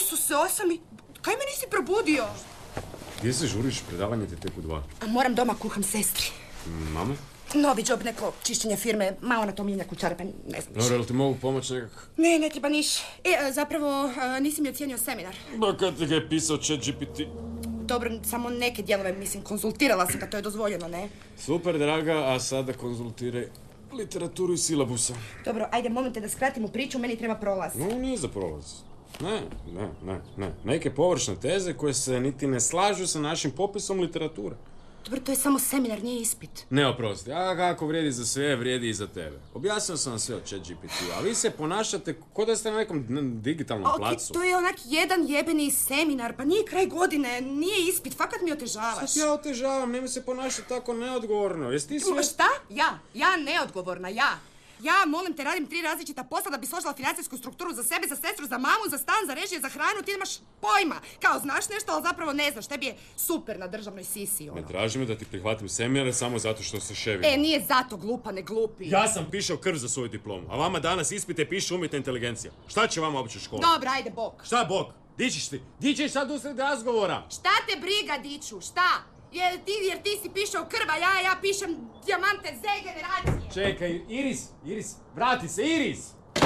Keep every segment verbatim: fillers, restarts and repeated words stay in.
Isuse, osam i... Kaj me nisi probudio? Gdje se žuriš? Predavanje te tek u dva. Moram doma, kuham sestri. Mama? Novi job, neko čišćenje firme, malo na to minjaku čarape, ne znam. Dobro, jel ti mogu pomoći nekako? Ne, ne treba niš. E, zapravo, nisi mi ocijenio seminar. Ba, kad ti ga je pisao chat G P T? Dobro, samo neke dijelove, mislim, konzultirala sam kad to je dozvoljeno, ne? Super, draga, a sada konzultiraj literaturu i silabusa. Dobro, ajde, molim te da skratimo priču, meni treba prolaz. No, nije za prolaz. Ne, ne, ne, ne. Neke površne teze koje se niti ne slažu sa našim popisom literature. Dobro, to je samo seminar, nije ispit. Ne, oprosti, a kako vrijedi za sve, vrijedi i za tebe. Objasnio sam vam sve o chat G P T-u, a vi se ponašate kao da ste na nekom digitalnom okay, placu. To je onak jedan jebeni seminar, pa nije kraj godine, nije ispit, fakat mi otežavaš. Sad ja otežavam, nemoj se ponašati tako neodgovorno. Jesi ti sve... Šta? Ja? Ja neodgovorna, ja. Ja, molim te, radim tri različita posla da bi složila financijsku strukturu za sebe, za sestru, za mamu, za stan, za režije, za hranu, ti nemaš pojma. Kao, znaš nešto, ali zapravo ne znaš, tebi je super na državnoj sisi, ono. Ne traži me da ti prihvatim seminare samo zato što se ševim. E, nije zato glupa, ne glupi. Ja sam pišao krv za svoju diplomu, a vama danas ispite piše umjetna inteligencija. Šta će vama uopće škola? Dobro, ajde, bok. Šta bok? Di ćeš ti? Di ćeš sad usred razgovora? Šta te briga, diču, šta? Jer ti, jer ti si pišao krv, a ja, ja pišem dijamante Z generacije. Čekaj, Iris, Iris, vrati se, Iris!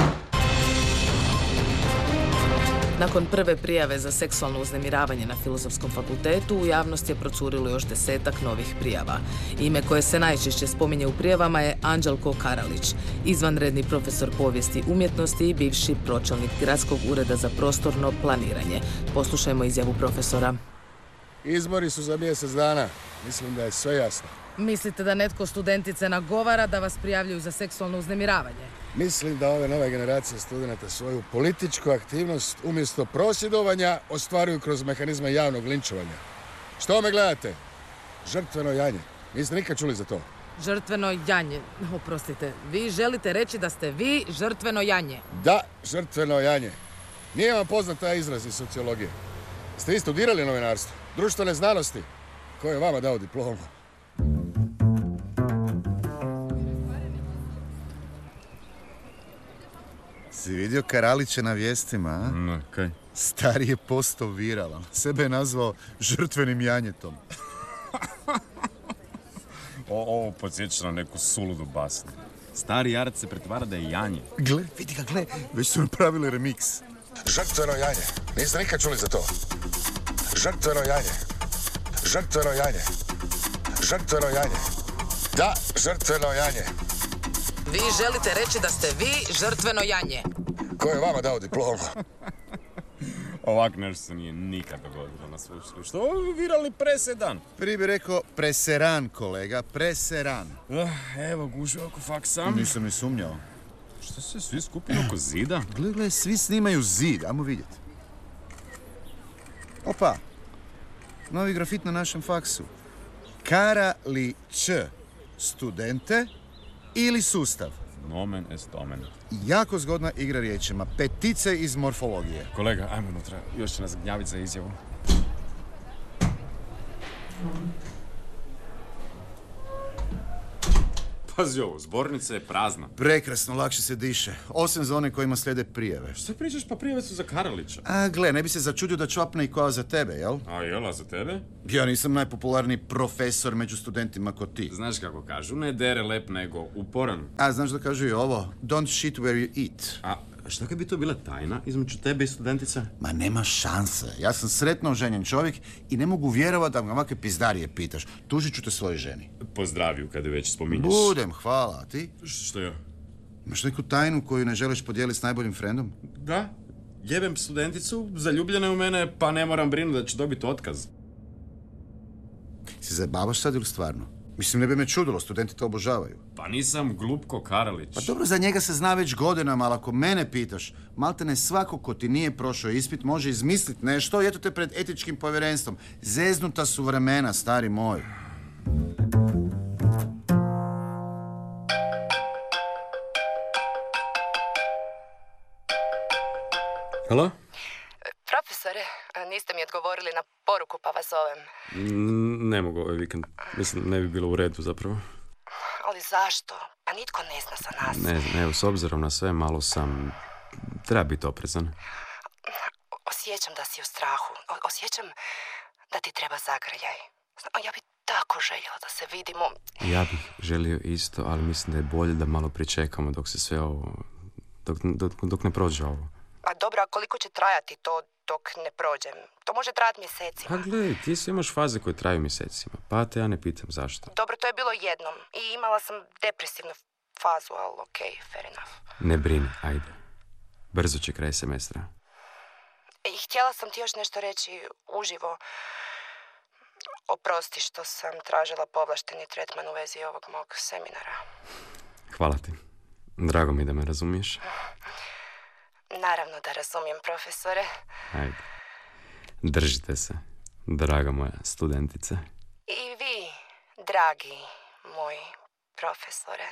Nakon prve prijave za seksualno uznemiravanje na Filozofskom fakultetu, u javnost je procurilo još desetak novih prijava. Ime koje se najčešće spominje u prijavama je Anđelko Karalić, izvanredni profesor povijesti umjetnosti i bivši pročelnik Gradskog ureda za prostorno planiranje. Poslušajmo izjavu profesora. Izbori su za mjesec dana. Mislim da je sve jasno. Mislite da netko studentice nagovara da vas prijavljuju za seksualno uznemiravanje? Mislim da ove nove generacije studenta svoju političku aktivnost umjesto prosvjedovanja ostvaruju kroz mehanizme javnog linčovanja. Što me gledate? Žrtveno janje. Niste nikad čuli za to? Žrtveno janje. Oprostite, vi želite reći da ste vi žrtveno janje? Da, žrtveno janje. Nije vam poznat taj izraz iz sociologije. Ste vi studirali novinarstvo? Društvene znanosti? Ko je vama dao diplomu? Si vidio Karalića na vijestima, a? No, kaj? Stari je postao viralan. Sebe je nazvao žrtvenim janjetom. O, ovo podsjeća na neku suludu basnu. Stari jarac se pretvara da je janje. Gle, vidi ga, gle. Već su napravili remix. Žrtveno janje. Niste nikad čuli za to? Žrtveno janje. Žrtveno janje. Žrtveno janje. Da, žrtveno janje. Vi želite reći da ste vi žrtveno janje? Ko je vama dao diplomu? Ovak nešto se nije nikad dogodilo na sveučilištu. Ovo je viralni presedan. Prije bi rekao preseran, kolega, preseran. Uh, evo, gužu oko faksa. Nisam ni sumnjao. Što se svi skupili oko zida? Gle, gle, svi snimaju zid, ajmo vidjeti. Opa, novi grafit na našem faksu. Karalić, studente ili sustav? Nomen est omen. Jako zgodna igra riječima. Petice iz morfologije. Kolega, ajmo unutra. Još će nas gnjaviti za izjavu. Pazi ovo, zbornica je prazna. Prekrasno, lakše se diše. Osim za one kojima slijede prijeve. Što pričaš, pa prijeve su za Karalića? A, gle, ne bi se začudio da čvapne i koja za tebe, jel? A jela za tebe? Ja nisam najpopularniji profesor među studentima ko ti. Znaš kako kažu, ne dere lep nego uporan. A, znaš da kažu i ovo? Don't shit where you eat. A šta kad bi to bila tajna između tebe i studentice? Ma nema šanse. Ja sam sretno oženjen čovjek i ne mogu vjerovati da me ovakve pizdarije pitaš. Tužit ću te svojoj ženi. Pozdraviju kada već spominješ. Budem, hvala. A ti? Što ja? Imaš neku tajnu koju ne želiš podijeliti s najboljim frendom? Da. Jebem studenticu, zaljubljena u mene, pa ne moram brinuti da će dobiti otkaz. Si zabavaš sad ili stvarno? Mislim, ne bi me čudilo, studenti to obožavaju. Pa nisam glupko Karalić. Pa dobro, za njega se zna već godinama, ali ako mene pitaš, maltene svako ko ti nije prošao ispit može izmisliti nešto i eto te pred etičkim povjerenstvom. Zeznuta su vremena, stari moj. Halo? Profesore, niste mi odgovorili na poruku pa vas zovem. N- ne mogu ovaj vikend. Mislim, ne bi bilo u redu zapravo. Ali zašto? Pa nitko ne zna za nas. Ne znam, evo, s obzirom na sve malo sam... Treba biti oprezan. osjećam da si u strahu. O- osjećam da ti treba zagrljaj. Zna- Ja bi tako željela da se vidimo. Ja bih želio isto, ali mislim da je bolje da malo pričekamo dok se sve ovo... Dok, dok, dok ne prođe ovo. A dobro, a koliko će trajati to dok ne prođem? To može trajati mjesecima. Pa gledaj, ti sve imaš faze koje traju mjesecima. Pa te ja ne pitam zašto. Dobro, to je bilo jednom. I imala sam depresivnu fazu, ali okej, okay, fair enough. Ne brini, ajde. Brzo će kraj semestra. I htjela sam ti još nešto reći uživo. Oprosti što sam tražila povlašteni tretman u vezi ovog mog seminara. Hvala ti. Drago mi da me razumiješ. Naravno da razumijem, profesore. Ajde. Držite se, draga moja studentice. I vi, dragi moji profesore.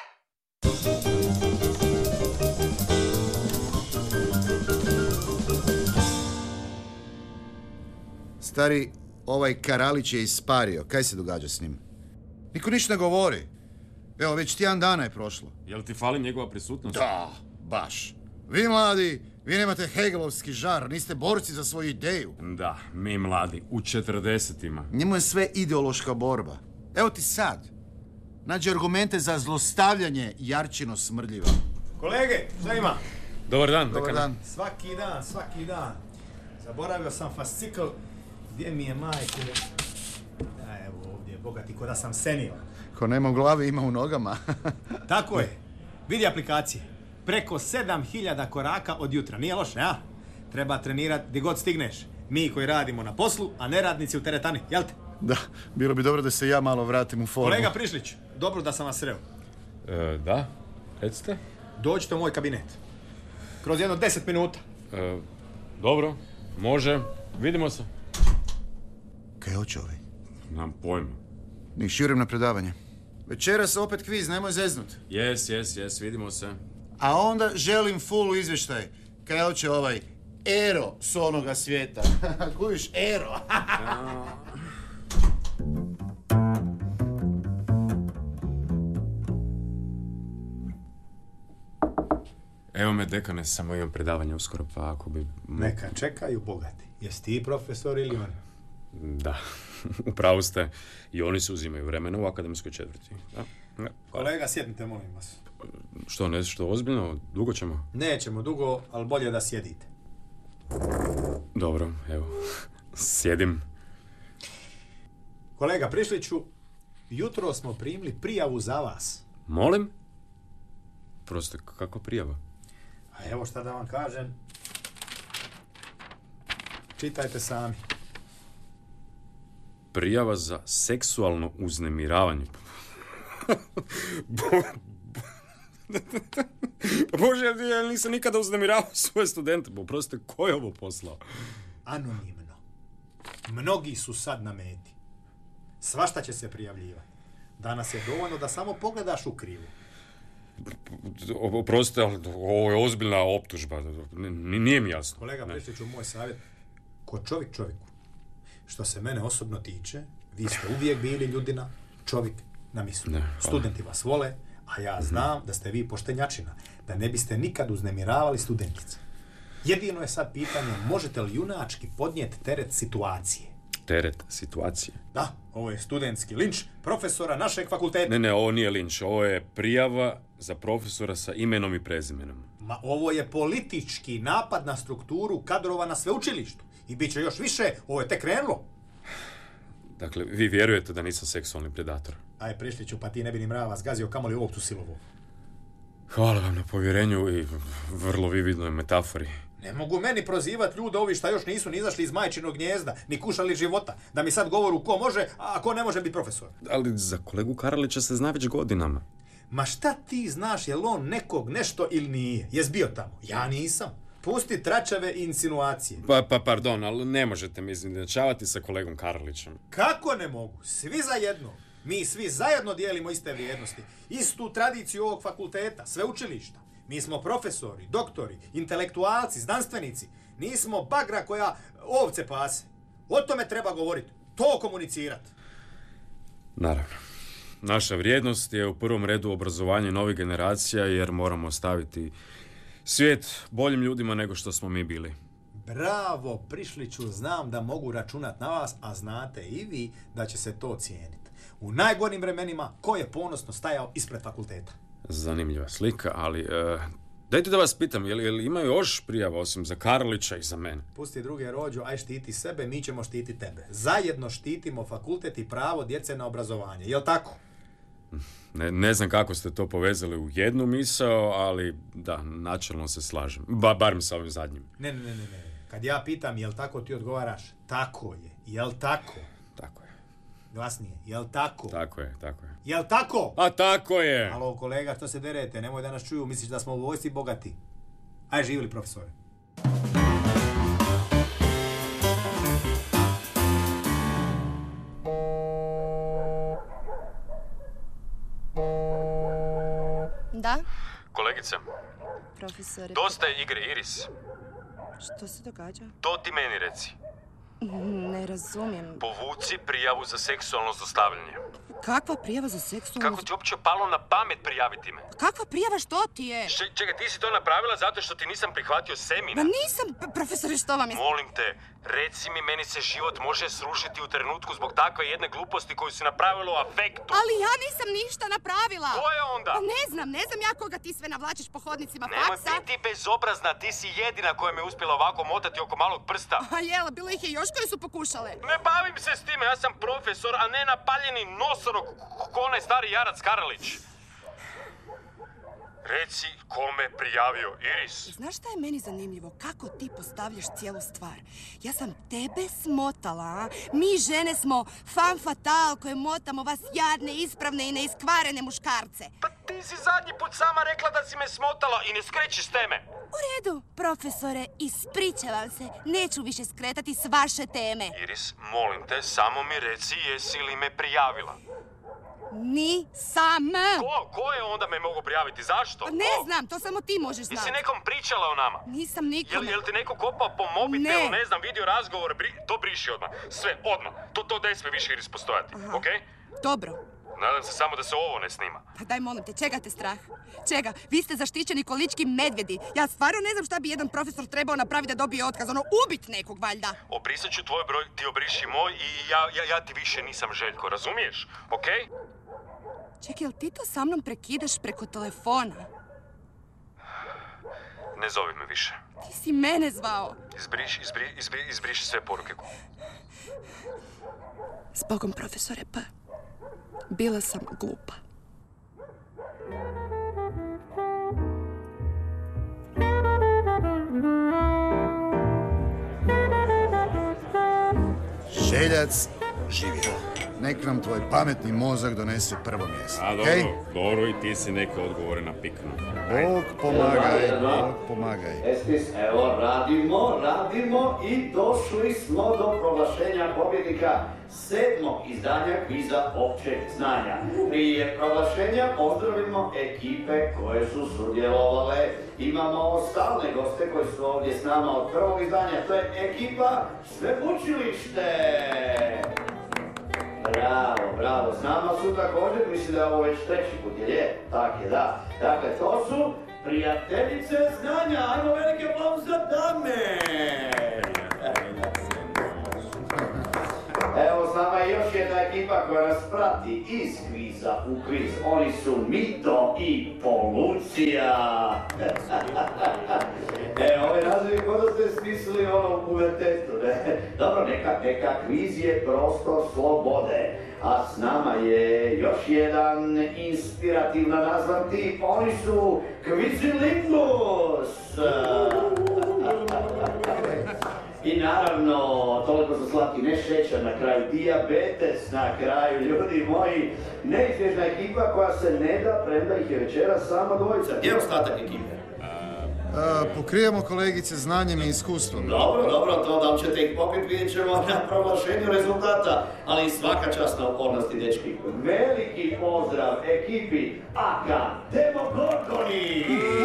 Stari, ovaj Karalić je ispario. Kaj se događa s njim? Niko ništa ne govori. Evo, već tjedan dana je prošlo. Jel ti fali njegova prisutnost? Da, baš. Vi mladi, vi nemate hegelovski žar, niste borci za svoju ideju. Da, mi mladi, u četrdesetima. Njemu je sve ideološka borba. Evo ti sad. Nađi argumente za zlostavljanje Jarčino smrdljiva. Kolege, šta ima? Dobar dan, Dobar dekane. dan. Svaki dan, svaki dan. Zaboravio sam fascikl. Gdje mi je majku? A evo ovdje, bogati, ko da sam senio. Ko nema u glavi, ima u nogama. Tako je. Vidi aplikacije. Preko sedam hiljada koraka od jutra. Nije loše, a? Treba trenirati gdje god stigneš. Mi koji radimo na poslu, a ne radnici u teretani, jel te? Da, bilo bi dobro da se ja malo vratim u formu. Kolega Prišlić, dobro da sam vas sreo. E, da, recite. Dođite u moj kabinet. Kroz jedno deset minuta. E, dobro, može, vidimo se. Kaj hoće ovaj? Nemam pojma. Nih širim na predavanje. Večeras opet kviz, nemoj zeznut. Jes, jes, jes, vidimo se. A onda želim full izvještaj. Kaj hoće ovaj Ero s onoga svijeta. Kuviš, Ero. Evo me, dekane, samo imam predavanje uskoro, pa ako bi... Neka čekaju bogati. Jesi ti profesor ili on? Da, upravo ste. I oni se uzimaju vremena u akademskoj četvrti. Da? Da. Kolega, sjednite, molim vas. Što, ne, što ozbiljno? Dugo ćemo? Nećemo dugo, ali bolje da sjedite. Dobro, evo. Sjedim. Kolega Prišliću, jutro smo primili prijavu za vas. Molim? Prosto, kako prijava? A evo šta da vam kažem. Čitajte sami. Prijava za seksualno uznemiravanje. Pa Bože, ja nisam nikada uznemiravao svoje studente. Oprostite, ko je ovo poslao? Anonimno. Mnogi su sad na meti. Svašta će se prijavljivati. Danas je dovoljno da samo pogledaš u krivu. Oprostite, ali ovo je ozbiljna optužba. N- nije mi jasno. Kolega Ne. Prišliću, moj savjet. Ko čovjek čovjeku. Što se mene osobno tiče, vi ste uvijek bili ljudina, čovjek na mislu. Ne, hvala. Studenti vas vole, a ja znam da ste vi poštenjačina. Da ne biste nikad uznemiravali studentice. Jedino je sad pitanje, možete li junački podnijeti teret situacije? Teret situacije. Da, ovo je studentski linč profesora našeg fakulteta. Ne, ne, ovo nije linč. Ovo je prijava za profesora sa imenom i prezimenom. Ma ovo je politički napad na strukturu kadrova na sveučilištu. I bit će još više, ovo je tek krenulo. Dakle, vi vjerujete da nisam seksualni predator? Aj, Prišliću, pa ti ne bi ni mrava zgazio, kamoli ovog tu silovu. Hvala vam na povjerenju i vrlo vividnoj metafori. Ne mogu meni prozivati ljude ovi šta još nisu ni izašli iz majčinog gnjezda, ni kušali života, da mi sad govoru ko može, a ko ne može biti profesor. Ali za kolegu Karalića se zna već godinama. Ma šta ti znaš, jel on nekog nešto ili nije? Jes bio tamo? Ja nisam. Pusti tračave i insinuacije. Pa, pa, pardon, ali ne možete mi izjednačavati sa kolegom Karalićem. Kako ne mogu? Svi zajedno. Mi svi zajedno dijelimo iste vrijednosti. Istu tradiciju ovog fakulteta, sveučilišta. Mi smo profesori, doktori, intelektualci, znanstvenici. Nismo bagra koja ovce pase. O tome treba govoriti. To komunicirati. Naravno. Naša vrijednost je u prvom redu obrazovanje novih generacija jer moramo staviti svijet boljim ljudima nego što smo mi bili. Bravo, Prišliću, znam da mogu računat na vas, a znate i vi da će se to cijeniti. U najgorim vremenima, ko je ponosno stajao ispred fakulteta? Zanimljiva slika, ali... Uh, dajte da vas pitam, jel, jel imaju još prijava osim za Karlića i za mene? Pusti druge, Rođo, aj štiti sebe, mi ćemo štiti tebe. Zajedno štitimo fakultet i pravo djece na obrazovanje, jel tako? Ne, ne znam kako ste to povezali u jednu misao, ali da, načelno se slažem. Ba, barem sa ovim zadnjim. Ne, ne, ne, ne, ne. Kad ja pitam jel tako, ti odgovaraš tako je. Jel tako? Tako je. Glasnije. Jel tako? Tako je, tako je. Jel tako? A tako je! Alo, kolega, što se derete? Nemoj da nas čuju, misliš da smo u vojsci bogati. Aj, živjeli, profesore. Da? Kolegice, Profesore... dosta je igre, Iris. Što se događa? To ti meni reci. Ne razumijem. Povuci prijavu za seksualno zlostavljanje. Kakva prijava za seksualno... Kako ti uopće palo na pamet prijaviti me? Kakva prijava, što ti je? Če- čekaj, ti si to napravila zato što ti nisam prihvatio seminar. Ma nisam, p- profesore, što vam je... Molim te, reci mi, meni se život može srušiti u trenutku zbog takve jedne gluposti koju si napravila u afektu. Ali ja nisam ništa napravila. Ko je onda? Pa ne znam, ne znam ja koga ti sve navlačiš po hodnicima Nemoj faksa. biti bezobrazna, ti si jedina koja me uspjela ovako motati oko malog prsta. A jela, bilo ih je još koji su pokušale. Ne bavim se s time, ja sam profesor, a ne napaljeni nosorog ko onaj stari jarac Karalić. Reci kome prijavio, Iris. Znaš šta je meni zanimljivo? Kako ti postavljaš cijelu stvar? Ja sam tebe smotala, a? Mi žene smo femme fatale koje motamo vas jadne, ispravne i neiskvarene muškarce. Pa ti si zadnji put sama rekla da si me smotala i ne skreći s teme. U redu, profesore, ispričavam se. Neću više skretati s vaše teme. Iris, molim te, samo mi reci jesi li me prijavila. Nisam. Ko? Ko je onda me mogu prijaviti? Zašto? Pa ne Ko? znam, to samo ti možeš znati. Jesi nekom pričala o nama? Nisam Jel, nikome. jel ti neko kopao po mobitelu, Ne. ne znam, video razgovor, bri, to briši odmah. Sve, odmah. To, to ne smije više Iris postojati, Aha. okej? Dobro. Nadam se samo da se ovo ne snima. Pa daj, molim te, čega te strah? Čega? Vi ste zaštićeni ko lički medvjedi. Ja stvarno ne znam šta bi jedan profesor trebao napraviti da dobije otkaz. Ono, ubit nekog, valjda. Obrisat ću tvoj broj, ti obriši moj i ja, ja, ja ti više nisam Željko, razumiješ? Okej? Čekaj, jel ti to sa mnom prekidaš preko telefona? Ne zovi me više. Ti si mene zvao. Izbriši, izbri, izbri, izbriši sve poruke. Zbogom, profesore P. Bila sam glupa. Željac živio. Nek nam tvoj pametni mozak donese prvo mjesto. A okej? dobro, dobro i ti si neke odgovore napiknu. Bog pomagaj, Bog pomagaj. Estis, evo, radimo, radimo i došli smo do proglašenja pobjednika sedmog izdanja kviza općeg znanja. Prije proglašenja pozdravimo ekipe koje su sudjelovale. Imamo stalne goste koji su ovdje s nama od prvog izdanja. To je ekipa Sveučilište. Bravo, bravo. S nama su također, mislim da je ovo već treći put, jer je? Tak je, da. Dakle, to su prijateljice znanja. Ajmo veliki aplauz za dame. Evo, s nama je još jedna ekipa koja nas prati iz kviza u kviz. Oni su Mito i Polucija. E, ovaj naziv kod da ste smislili ono u pubertetu, ne? Dobro, neka, neka kviz je prostor slobode. A s nama je još jedan inspirativno nazvan tip. Oni su Kvizilingus. I naravno, toliko su slatki, ne šećer na kraju, dijabetes na kraju, ljudi moji, neizbježna ekipa koja se ne da, premda ih je večera samo dvojica. Gdje je ostatak ekipe? A, pokrijemo kolegice znanjem i iskustvom. Dobro, dobro, to da li ćete ih popit, vidjet ćemo na proglašenju rezultata, ali svaka čast na upornosti, dečki. Veliki pozdrav ekipi Aka Demogorgoni!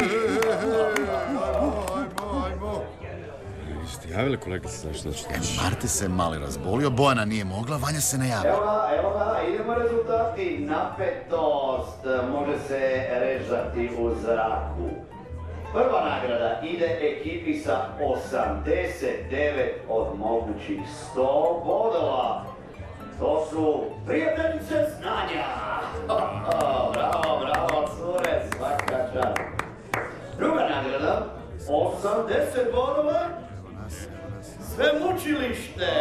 Ajmo, ajmo. Jeste javili kolegice zašto ćete? Marte se mali razbolio, Bojana nije mogla, Vanja se najavila. Evo ga, evo ga, idemo rezultati. Napetost može se režati u zraku. Prva nagrada ide ekipi sa osamdeset devet od mogućih sto bodova. To su prijateljice znanja. Bravo, bravo, cure, svaka čast. Druga nagrada, osamdeset bodova, Svemučilište.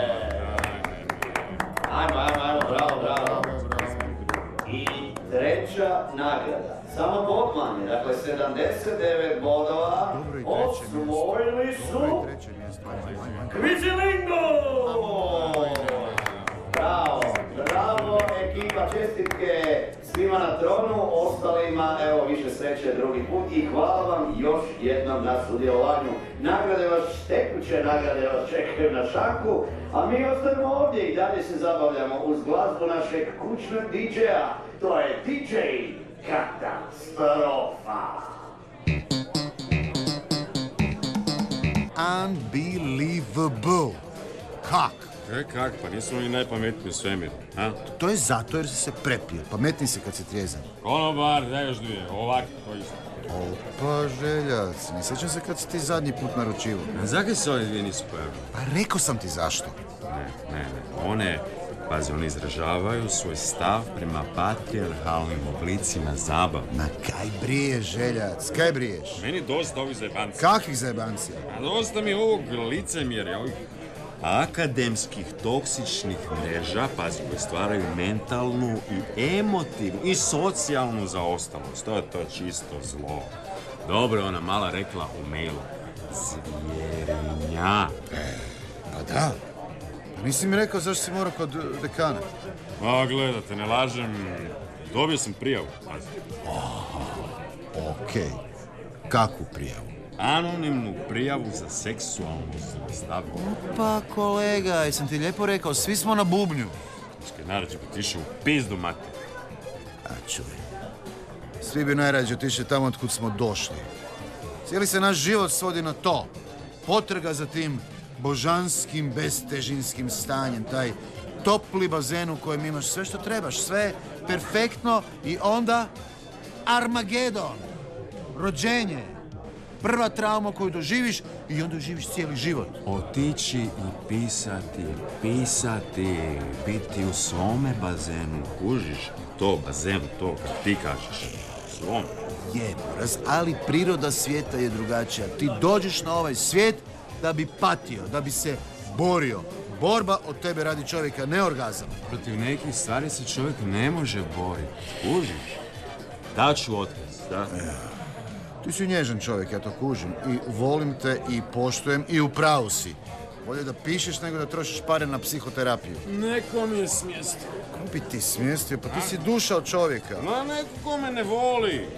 Ajmo, ajmo, ajmo, bravo, bravo. I treća nagrada, samo potmanje, dakle sedamdeset devet bodova, osvojili su Kvizilingo! Bravo, bravo ekipa, čestitke svima na tronu, ostalima evo više sreće drugi put i hvala vam još jednom na sudjelovanju. Nagrade vas, tekuće nagrade vas čekaju na šanku, a mi ostajemo ovdje i dalje se zabavljamo uz glazbu našeg kućnog D J-a, to je D J Katastrofa. Unbelievable. Kak? E kak, pa nisu oni najpametniji u svemiru, a? To je zato jer si se prepio. Pametni si kad si trijezan. Konobar, daj još dvije, ovaki koji su. Opa, Željac, ne sjećam se kad si ti zadnji put naručivo. A zakaj se ove dvije nisu pojavili? Pa rekao sam ti zašto. Ne, ne, ne, one, pazi, one izražavaju svoj stav prema patrijarhalnim oblicima zabave. Ma kaj briješ, Željac, kaj briješ? Meni dosta ovih zajebanci. Kakvih zajebancija? A dosta mi ovog licemjerja, ovih akademskih toksičnih mreža, pazi, koje stvaraju mentalnu i emotivnu i socijalnu zaostalost. To je to čisto zlo. Dobro je ona mala rekla u mailu. Zvjerinja. E, pa da. Pa nisi mi rekao zašto si morao kod dekana? A, gledajte, ne lažem. Dobio sam prijavu, pazi. Aha, okej. Kakvu prijavu? Anonimnu prijavu za seksualnu zlostavljanje. Pa kolega, jesam ti lijepo rekao, svi smo na bubnju. Skaj najrađe potiše u pizdu mater. A čuj, svi bi najrađe otišli tamo otkud smo došli. Cijeli se naš život svodi na to. Potrga za tim božanskim, bestežinskim stanjem, taj topli bazen u kojem imaš sve što trebaš, sve perfektno i onda Armagedon, rođenje. Prva trauma koju doživiš i onda doživiš cijeli život. Otići i pisati, pisati, biti u svome bazenu, kužiš to bazenu, to kad ti kažeš, svom. Je, Boras, ali priroda svijeta je drugačija. Ti dođeš na ovaj svijet da bi patio, da bi se borio. Borba od tebe radi čovjeka, ne orgazam. Protiv nekih stvari se čovjek ne može boriti, kužiš. Daću otkaz, da? Ja. Ti si nježan čovjek, ja to kužim. I volim te i poštujem i u pravu si. Bolje da pišeš nego da trošiš pare na psihoterapiju. Neko mi je smjestio. Ko bi ti smjestio? Pa ti si duša od čovjeka. Ma neko ko me ne voli.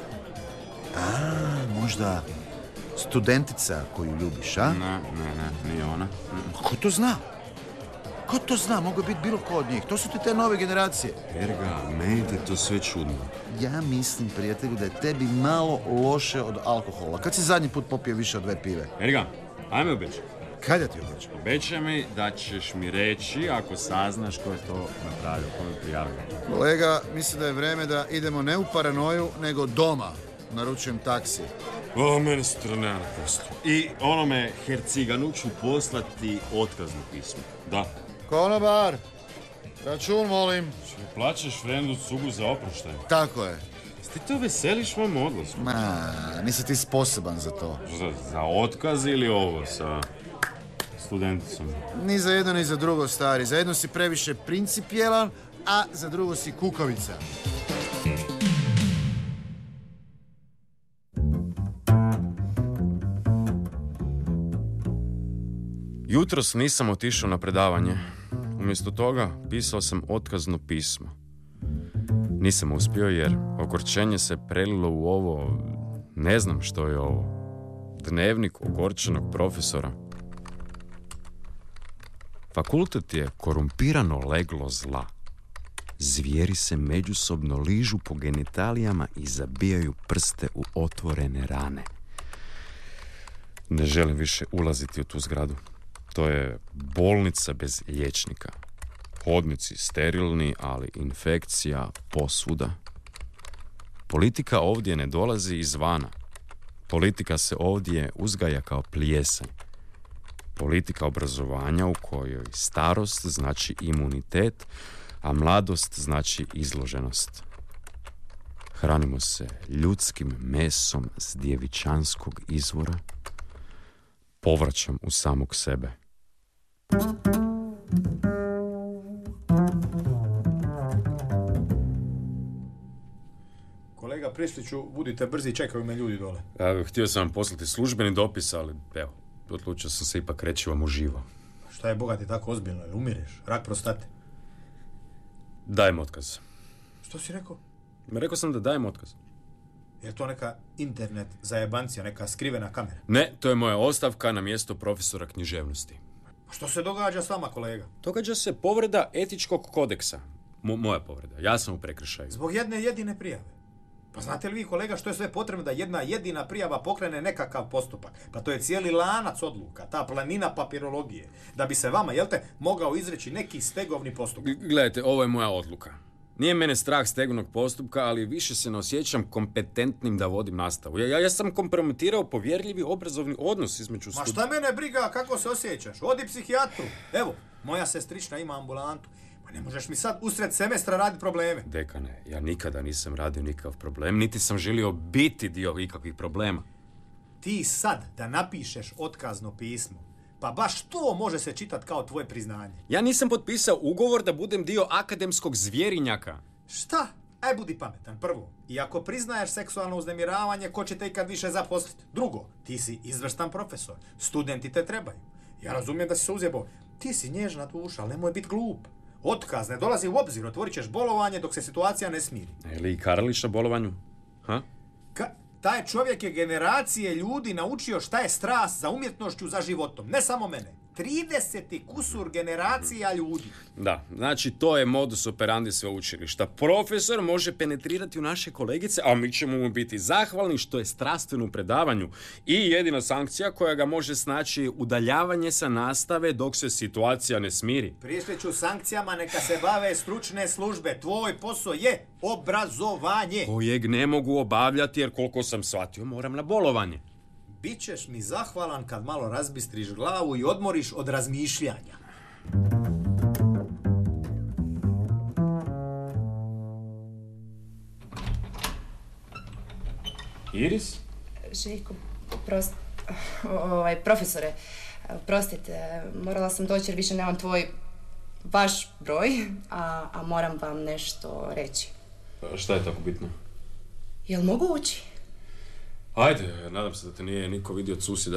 A, možda studentica koju ljubiš, a? Ne, ne, ne, nije ona. Ko to zna? Ko to zna? Mogu biti bilo ko od njih. To su ti te nove generacije. Erga, meni ti to sve čudno. Ja mislim, prijatelju, da je tebi malo loše od alkohola. Kad si zadnji put popio više od dve pive? Erga, ajme obećaj. Kad ja ti obećam? Obećaj mi da ćeš mi reći ako saznaš ko je to napravio, ko mi prijavio. Kolega, mislim da je vreme da idemo ne u paranoju, nego doma. Naručujem taksi. O, mene se to nema na poslu. I onome Herciganu ću poslati otkazno pismo. Da. Konobar, račun molim. Če plaćaš frendu cugu za oproštaj? Tako je. Ti to veseliš mom odlasku? Ma, nisi ti sposoban za to. Za, za otkaz ili ovo sa studenticom? Ni za jedno, ni za drugo, stari. Za jedno si previše principijelan, a za drugo si kukavica. Jutros nisam otišao na predavanje. Umjesto toga pisao sam otkazno pismo. Nisam uspio jer ogorčenje se prelilo u ovo, ne znam što je ovo, dnevnik ogorčenog profesora. Fakultet je korumpirano leglo zla. Zvijeri se međusobno ližu po genitalijama i zabijaju prste u otvorene rane. Ne želim više ulaziti u tu zgradu. To je bolnica bez liječnika. Hodnici sterilni, ali infekcija posvuda. Politika ovdje ne dolazi izvana. politika se ovdje uzgaja kao plijesanj. Politika obrazovanja u kojoj starost znači imunitet, a mladost znači izloženost. Hranimo se ljudskim mesom s djevičanskog izvora, povraćam u samog sebe. Kolega Prisliću, budite brzi, čekaju me ljudi dole. Ja, htio sam vam poslati službeni dopis, ali evo, odlučio sam se ipak reći vam uživo. Šta je, Boga ti, tako ozbiljno? Jel umireš? Rak prostate? Dajem otkaz. Što si rekao? Rekao sam da dajem otkaz. Je to neka internet zajebancija, neka skrivena kamera? Ne, to je moja ostavka na mjesto profesora književnosti. Što se događa s vama, kolega? Događa se povreda etičkog kodeksa. Mo- moja povreda. Ja sam u prekršaju. Zbog jedne jedine prijave. Pa znate li vi, kolega, što je sve potrebno da jedna jedina prijava pokrene nekakav postupak? Pa to je cijeli lanac odluka, ta planina papirologije. Da bi se vama, jel te, mogao izreći neki stegovni postupak. G- gledajte, ovo je moja odluka. Nije mene strah stegovnog postupka, ali više se ne osjećam kompetentnim da vodim nastavu. Ja, ja, ja sam kompromitirao povjerljivi obrazovni odnos između Ma stud... šta mene briga kako se osjećaš? Odi psihijatru. Evo, moja sestrična ima ambulantu. Ma ne možeš mi sad usred semestra raditi probleme. Dekane, ja nikada nisam radio nikakav problem, niti sam želio biti dio ikakvih problema. Ti sad da napišeš otkazno pismo, pa baš to može se čitati kao tvoje priznanje. Ja nisam potpisao ugovor da budem dio akademskog zvjerinjaka. Šta? Aj, budi pametan, prvo. I ako priznaješ seksualno uznemiravanje, ko će te ikad više zaposliti? Drugo, ti si izvrstan profesor. Studenti te trebaju. Ja razumijem da si se uzjebao. Ti si nježna duša, ali nemoj biti glup. Otkaz ne dolazi u obzir, otvorit ćeš bolovanje dok se situacija ne smiri. Je li i Karalić na bolovanju? Ha? Ka- taj čovjek je generacije ljudi naučio šta je strast za umjetnošću, za životom. Ne samo mene. trideset kusur generacija ljudi. Da, znači to je modus operandi sveučilišta. Profesor može penetrirati u naše kolegice, a mi ćemo mu biti zahvalni što je strastveno u predavanju. I jedina sankcija koja ga može snaći udaljavanje sa nastave dok se situacija ne smiri. Prisliću sankcijama, neka se bave stručne službe. Tvoj posao je obrazovanje. Kojeg ne mogu obavljati jer koliko sam shvatio moram na bolovanje. Bićeš mi zahvalan kad malo razbistriš glavu i odmoriš od razmišljanja. Iris? Željko, prost... Ovaj, profesore, prostite, morala sam doći jer više nemam tvoj, vaš broj, a, a moram vam nešto reći. A šta je tako bitno? Jel mogu ući? Ajde, nadam se da te nije niko vidio od susjeda.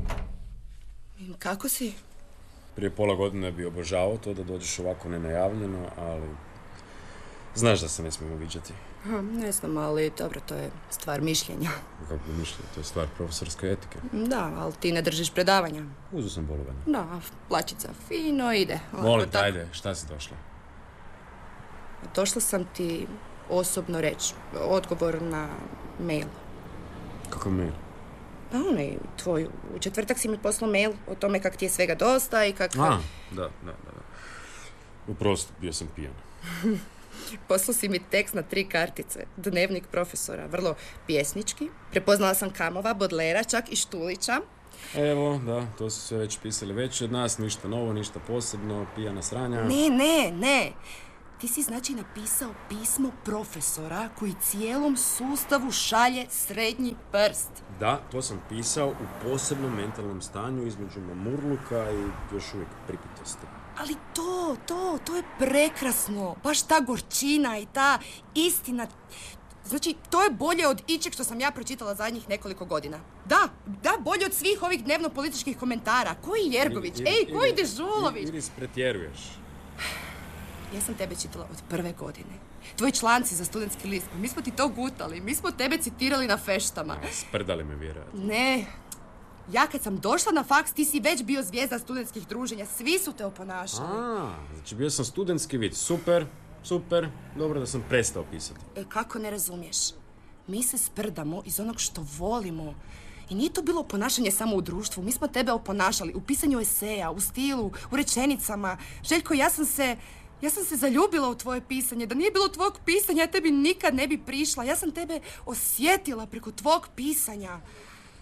Kako si? Prije pola godine bi obožavao to da dođeš ovako nenajavljeno, ali... Znaš da se ne smijemo viđati. Ha, ne znam, ali dobro, to je stvar mišljenja. Kako mišljenje? To je stvar profesorske etike. Da, ali ti ne držiš predavanja. Uzu sam bolovanje. Da, plaćica fino ide. Molim te, ajde, šta si došla? Došla sam ti osobno reći, odgovor na mail. Kako mail? Pa onaj tvoj, u četvrtak si mi poslao mail o tome kak ti je svega dosta i kak... A, da, da, da. Uprosti, bio sam pijan. Poslao si mi tekst na tri kartice, dnevnik profesora, vrlo pjesnički. Prepoznala sam Kamova, Bodlera, čak i Štulića. Evo, da, to su sve već pisali već od nas, ništa novo, ništa posebno, pijana sranja. Ne, ne, ne. Ti si znači napisao pismo profesora koji cijelom sustavu šalje srednji prst. Da, to sam pisao u posebnom mentalnom stanju između mamurluka i još uvijek pripitosti. Ali to, to, to je prekrasno. Baš ta gorčina i ta istina. Znači, to je bolje od ičeg što sam ja pročitala zadnjih nekoliko godina. Da, da, bolje od svih ovih dnevno-političkih komentara. Koji Jergović? Ir, ir, Ej, koji ir, Dežulović? Iris, pretjeruješ. Ja sam tebe čitala od prve godine. Tvoji članci za studentski list. Mi smo ti to gutali. Mi smo tebe citirali na feštama. Sprdali me vjerojatno. Ne. Ja kad sam došla na faks, ti si već bio zvijezda studentskih druženja. Svi su te oponašali. A, znači bio sam studentski vid. Super, super. Dobro da sam prestao pisati. E, kako ne razumiješ? Mi se sprdamo iz onog što volimo. I nije to bilo ponašanje samo u društvu. Mi smo tebe oponašali u pisanju eseja, u stilu, u rečenicama. Željko, ja sam se... Ja sam se zaljubila u tvoje pisanje. Da nije bilo tvojeg pisanja, ja tebi nikad ne bi prišla. Ja sam tebe osjetila preko tvog pisanja.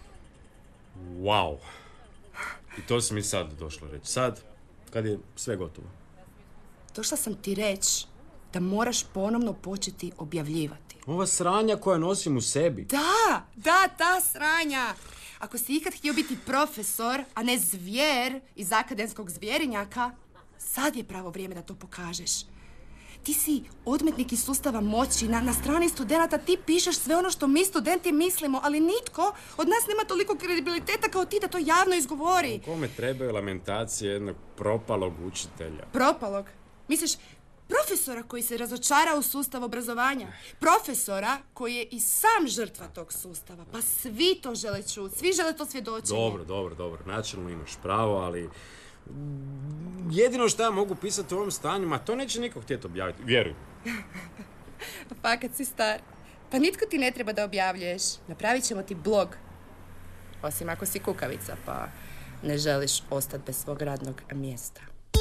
Wow. I to si mi sad došlo reći. Sad, kad je sve gotovo. Došla sam ti reći da moraš ponovno početi objavljivati. Ova sranja koja nosim u sebi. Da, da, ta sranja. Ako si ikad htio biti profesor, a ne zvijer iz akademskog zvjerinjaka, sad je pravo vrijeme da to pokažeš. Ti si odmetnik iz sustava moći, na, na strani studenata ti pišeš sve ono što mi studenti mislimo, ali nitko od nas nema toliko kredibiliteta kao ti da to javno izgovori. Kome trebaju lamentacije jednog propalog učitelja? Propalog? Misliš, profesora koji se razočara u sustav obrazovanja? Profesora koji je i sam žrtva tog sustava? Pa svi to žele čuti, svi žele to svjedočenje. Dobro, dobro, dobro. Načelno imaš pravo, ali... jedino što ja mogu pisati u ovom stanju, ma to neće niko htjeti objaviti, vjeruj. Pa kad si star, pa nitko ti ne treba da objavljuješ. Napravit ćemo ti blog. Osim ako si kukavica, pa ne želiš ostati bez svog radnog mjesta.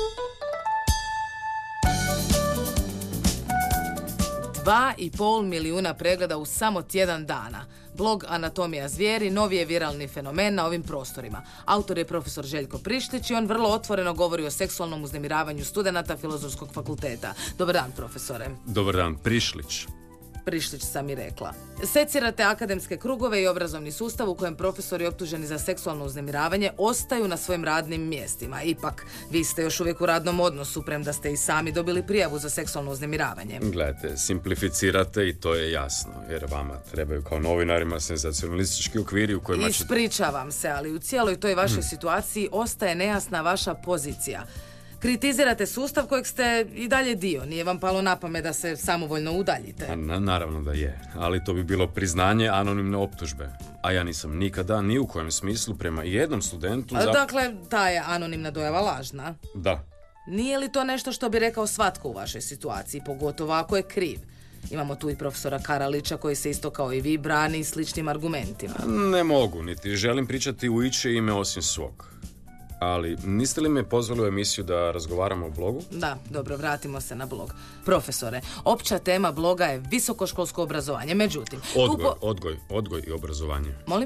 Dva i pol milijuna pregleda u samo tjedan dana. Blog Anatomija zvijeri novi je viralni fenomen na ovim prostorima. Autor je profesor Željko Prištić i on vrlo otvoreno govori o seksualnom uznemiravanju studenata Filozofskog fakulteta. Dobar dan, profesore. Dobar dan, Prišlić. Prišlić sam i rekla. Secirate akademske krugove i obrazovni sustav u kojem profesori optuženi za seksualno uznemiravanje ostaju na svojim radnim mjestima. Ipak, vi ste još uvijek u radnom odnosu, premda ste i sami dobili prijavu za seksualno uznemiravanje. Gledajte, simplificirate i to je jasno, jer vama trebaju kao novinarima senzacionalistički okviri u kojima će... Ispričavam se, ali u cijeloj toj vašoj hmm. situaciji ostaje nejasna vaša pozicija. Kritizirate sustav kojeg ste i dalje dio. Nije vam palo na pamet da se samovoljno udaljite? A, na, naravno da je, ali to bi bilo priznanje anonimne optužbe. A ja nisam nikada, ni u kojem smislu, prema jednom studentu... Za... Dakle, ta je anonimna dojava lažna? Da. Nije li to nešto što bi rekao svatko u vašoj situaciji, pogotovo ako je kriv? Imamo tu i profesora Karalića koji se isto kao i vi brani sličnim argumentima. Ne mogu, niti želim pričati u ičije ime osim svog. Ali niste li me pozvali u emisiju da razgovaramo o blogu? Da, dobro, vratimo se na blog. Profesore, opća tema bloga je visokoškolsko obrazovanje, međutim... Odgoj, po... odgoj, odgoj i obrazovanje. Molim?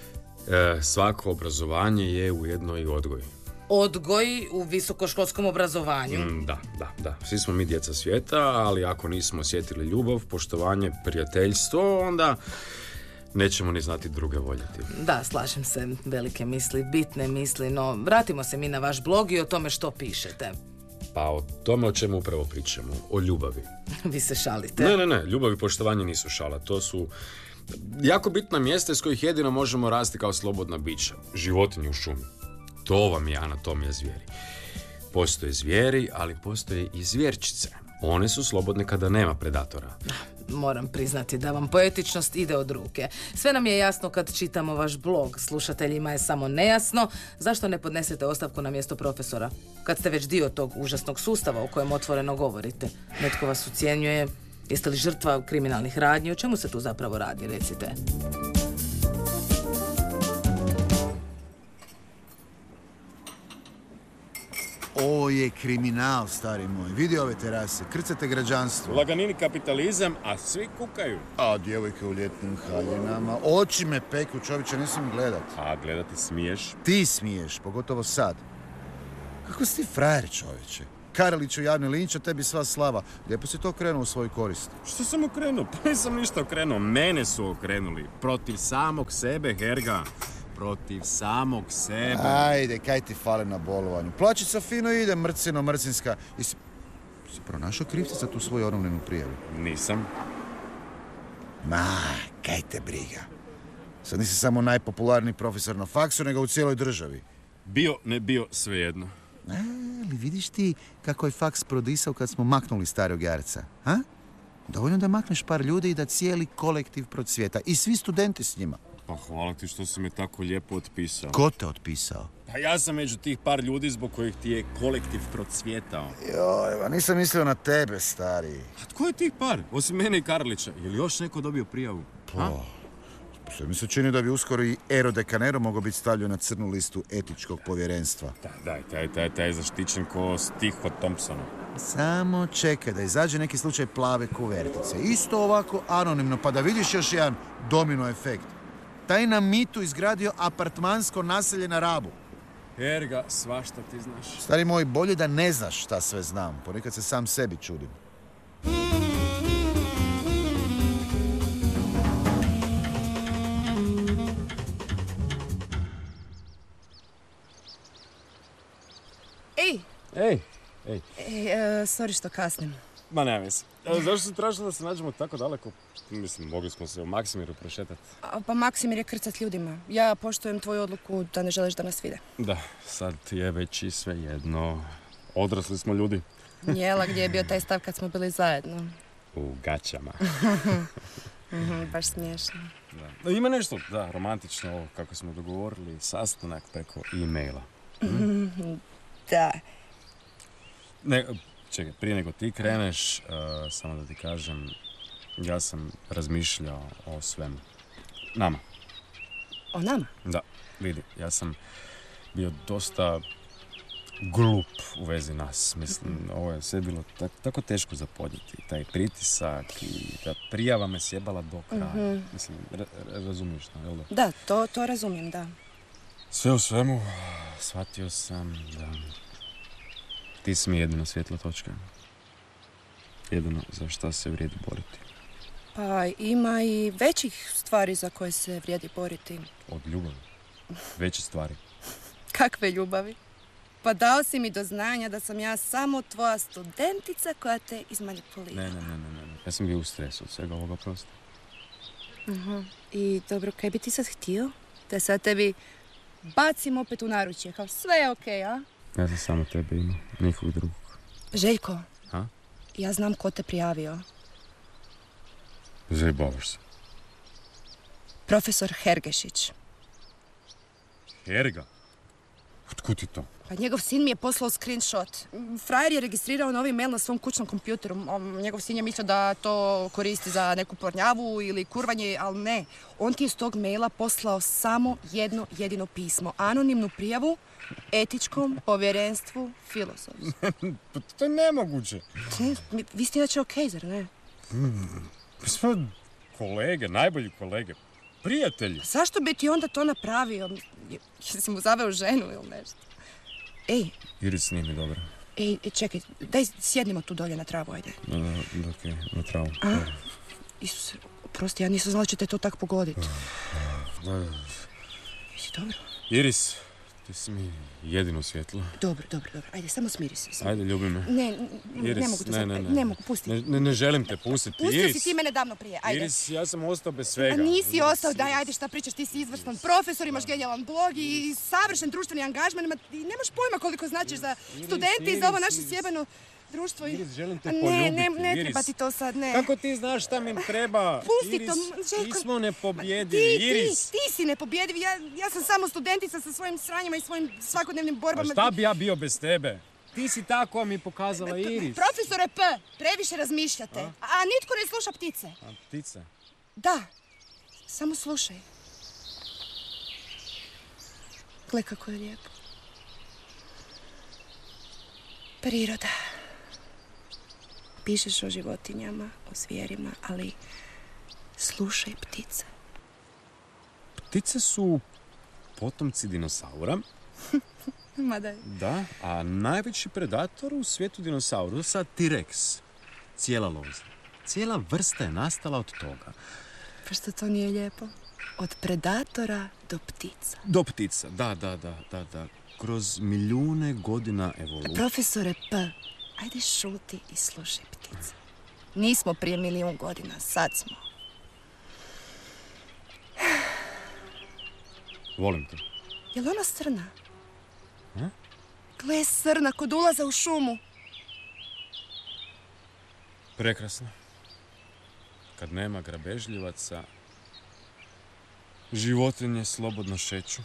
E, svako obrazovanje je ujedno i odgoj. Odgoj u visokoškolskom obrazovanju? Mm, da, da, da. Svi smo mi djeca svijeta, ali ako nismo osjetili ljubav, poštovanje, prijateljstvo, onda... nećemo ni znati druge voljeti. Da, slažem se, velike misli, bitne misli, no vratimo se mi na vaš blog i o tome što pišete. Pa o tome o čemu upravo pričamo, o ljubavi. Vi se šalite? Ne, ne, ne, ljubav i poštovanje nisu šala, to su jako bitna mjesta iz kojih jedino možemo rasti kao slobodna bića, životinje u šumi. To vam je anatomija zvijeri. Postoje zvijeri, ali postoje i zvjerčice. One su slobodne kada nema predatora. Moram priznati da vam poetičnost ide od ruke. Sve nam je jasno kad čitamo vaš blog. Slušateljima je samo nejasno. Zašto ne podnesete ostavku na mjesto profesora? Kad ste već dio tog užasnog sustava o kojem otvoreno govorite. Netko vas ucjenjuje. Jeste li žrtva kriminalnih radnji? O čemu se tu zapravo radi, recite? Ovo je kriminal, stari moj. Vidi ove terase, krcate građanstvo. Laganini kapitalizam, a svi kukaju. A djevojke u ljetnim haljinama. Oči me peku, čovječe, ne smijem gledat. A gledati smiješ? Ti smiješ, pogotovo sad. Kako si ti frajer, čovječe? Karalić u javni linč, a tebi sva slava. Lijepo si to okrenuo u svoju korist. Što sam okrenuo? Pa nisam ništa okrenuo. Mene su okrenuli. Protiv samog sebe, Herga. Protiv samog sebe. Ajde, kaj ti fale na bolovanju? Plaćica fino ide, mrcino, mrcinska. I si, si pronašao krivca za tu svoju anonimnu prijavu? Nisam. Ma, kaj te briga. Sad nisi samo najpopularniji profesor na faksu, nego u cijeloj državi. Bio, ne bio, svejedno. A, ali vidiš ti kako je faks prodisao kad smo maknuli starog jarca, a? Dovoljno da makneš par ljudi i da cijeli kolektiv procvjeta. I svi studenti s njima. Pa hvala ti što si me tako lijepo otpisao. Ko te otpisao? Pa ja sam među tih par ljudi zbog kojih ti je kolektiv procvjetao. Joj, nisam mislio na tebe, stari. A tko je tih par? Osim mene i Karlića. Je li još neko dobio prijavu? Pa, sve mi se čini da bi uskoro i Ero de Canero mogao biti stavljen na crnu listu etičkog povjerenstva. Da, daj, taj, taj, taj je zaštićen ko Stiho Thompsona. Samo čekaj da izađe neki slučaj plave kuvertice. Isto ovako anonimno, pa da vidiš još jedan domino efekt. Taj na mitu izgradio apartmansko naselje na Rabu. Herga, svašta ti znaš. Stari moj, bolje da ne znaš šta sve znam. Ponekad se sam sebi čudim. Ej! Ej, ej. Ej, uh, sorry što kasnim. Ma nema mislim. E, zašto si tražila da se nađemo tako daleko? Mislim, mogli smo se u Maksimiru prošetati. A, pa Maksimir je krcat ljudima. Ja poštujem tvoju odluku da ne želiš da nas vide. Da, sad je već i sve jedno. Odrasli smo ljudi. Njela, gdje je bio taj stav kad smo bili zajedno? U gaćama. Mhm, baš smiješno. Da. Ima nešto, da, romantično ovo, kako smo dogovorili, sastanak preko e-maila. Hm? Da. Ne, čekaj, prije nego ti kreneš, uh, samo da ti kažem, ja sam razmišljao o svemu. Nama. O nama? Da, vidi, ja sam bio dosta glup u vezi nas. Mislim, ovo je sve bilo tak, tako teško za podnijeti. Taj pritisak i ta prijava me sjebala do kraja. Mm-hmm. Mislim, ra- razumiješ to, jel da? Da, to, to razumijem, da. Sve u svemu, shvatio sam da ti si mi jedina svjetla točka. Jedino za šta se vrijedi boriti. Pa ima i većih stvari za koje se vrijedi boriti. Od ljubavi. Veće stvari. Kakve ljubavi? Pa dao si mi do znanja da sam ja samo tvoja studentica koja te izmanipulira. Ne, ne, ne, ne, ne. Ja sam bio u stresu od svega ovoga prosto. Uh-huh. I dobro, kaj bi ti sad htio? Da sad tebi bacim opet u naručje, kao sve je okej, okay, a? Ja sam samo tebe imao, nikog drugog. Željko, ha? Ja znam ko te prijavio. Zajebavaš se. Profesor Hergešić. Herga? Otkud ti to? Pa njegov sin mi je poslao screenshot. Frajer je registrirao novi mail na svom kućnom kompjuteru. Njegov sin je mislio da to koristi za neku pornjavu ili kurvanje, ali ne. On ti je s tog maila poslao samo jedno jedino pismo. Anonimnu prijavu etičkom povjerenstvu filozofskom. Pa to je nemoguće. Ne, vi ste inače okej, zar ne? Mi smo kolege, najbolji kolege. Prijatelji. Zašto bi ti onda to napravio? Jesi mu zaveo ženu ili nešto? Ej. Iris, nije mi dobro. Ej, čekaj, daj sjednimo tu dolje na travu, ajde. Da, da, okej, okay, na travu. A? Isuse, oprosti, ja nisam znala da će te to tako pogoditi. Da, da. Jesi dobro? Iris, ti si mi jedino svjetlo. Dobro, dobro, dobro. Ajde, samo smiri se. Ajde, ljubi me. Ne, Iris, ne mogu to ne, sad. ne, ne. Ne mogu, pusti. Ne, ne, ne želim te pustiti. Pustio Iris. si ti mene davno prije, ajde. Iris, ja sam ostao bez svega. A nisi Iris, ostao, daj, Iris. ajde, šta pričaš, ti si izvrstan profesor, imaš genijalan blog i savršen društveni angažman, ima, i nemaš pojma koliko značiš za studente i za ovo naše sjebeno društvo. Iris, želim te ne, poljubiti. Ne, ne, ne Iris. treba ti to sad, ne. Kako ti znaš šta mi treba? Pusti Iris, to, Željko. mi smo nepobjedivi. Ti, Iris. ti, ti si nepobjediv, ja, ja sam samo studentica sa svojim sranjima i svojim svakodnevnim borbama. A šta bi ja bio bez tebe? Ti si ta koja mi pokazala Iris. Profesore P, previše razmišljate, a, a nitko ne sluša ptice. A ptice? Da, samo slušaj. Gle kako je lijepo. Priroda. Pišeš o životinjama, o zvijerima, ali slušaj ptice. Ptice su potomci dinosaura. Ma daj. Da, a najveći predator u svijetu dinosaurusa T-Rex. Cijela loza. Cijela vrsta je nastala od toga. Pa što to nije lijepo? Od predatora do ptica. Do ptica, da, da, da, da, da. Kroz milijune godina evolucije. Profesore P, ajde šuti i slušaj ptice. Nismo prije milijun godina, sad smo. Volim te. Je li ona srna? A? Gle, srna kod ulaza u šumu. Prekrasno. Kad nema grabežljivaca, životinje slobodno šeću.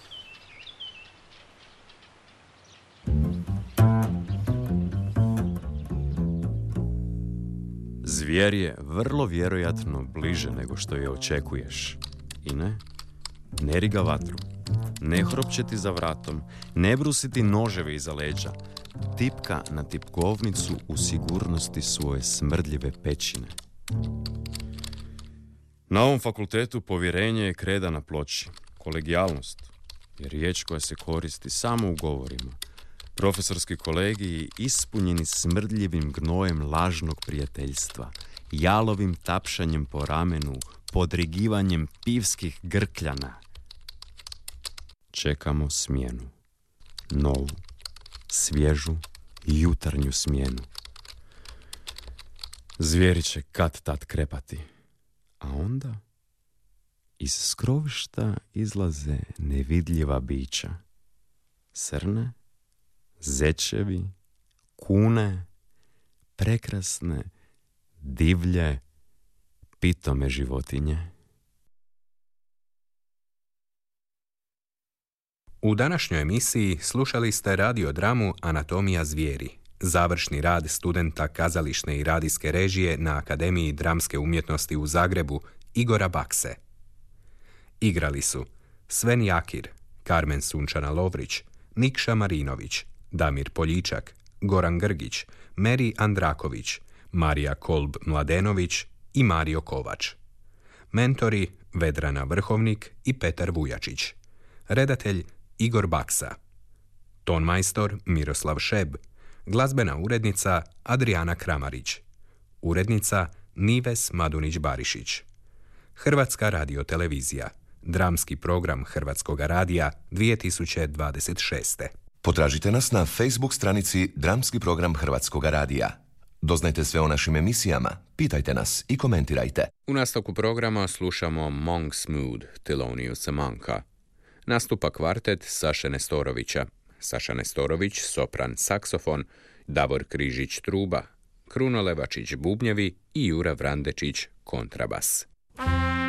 Zvijer je vrlo vjerojatno bliže nego što je očekuješ. I ne, ne riga vatru, ne hropće ti za vratom, ne brusi ti noževe iza leđa, tipka na tipkovnicu u sigurnosti svoje smrdljive pećine. Na ovom fakultetu povjerenje je kreda na ploči. Kolegijalnost je riječ koja se koristi samo u govorima. Profesorski kolegiji ispunjeni smrdljivim gnojem lažnog prijateljstva, jalovim tapšanjem po ramenu, podrigivanjem pivskih grkljana. Čekamo smjenu. Novu, svježu, jutarnju smjenu. Zvijeri će kad tad krepati. A onda iz skrovišta izlaze nevidljiva bića. Srne, zečevi, kune, prekrasne, divlje, pitome životinje. U današnjoj emisiji slušali ste radiodramu Anatomija zvijeri, završni rad studenta kazališne i radijske režije na Akademiji dramske umjetnosti u Zagrebu Igora Bakse. Igrali su Sven Jakir, Karmen Sunčana Lovrić, Nikša Marinović, Damir Poljičak, Goran Grgić, Meri Andraković, Marija Kolb Mladenović i Mario Kovač. Mentori Vedrana Vrhovnik i Petar Vujačić. Redatelj Igor Baksa. Tonmajstor Miroslav Šeb. Glazbena urednica Adriana Kramarić. Urednica Nives Madunić-Barišić. Hrvatska radiotelevizija. Dramski program Hrvatskoga radija dvije tisuće dvadeset šeste. Potražite nas na Facebook stranici Dramski program Hrvatskoga radija. Doznajte sve o našim emisijama, pitajte nas i komentirajte. U nastavku programa slušamo Monk's Mood Theloniousa Monka. Nastupa kvartet Saše Nestorovića. Saša Nestorović, sopran saksofon, Davor Križić truba, Kruno Levačić bubnjevi i Jura Vrandečić kontrabas.